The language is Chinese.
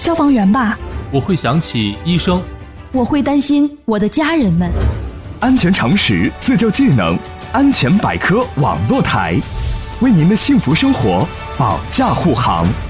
消防员吧。 我会想起医生。 我会担心我的家人们。 安全常识自救技能，安全百科网络台，为您的幸福生活保驾护航。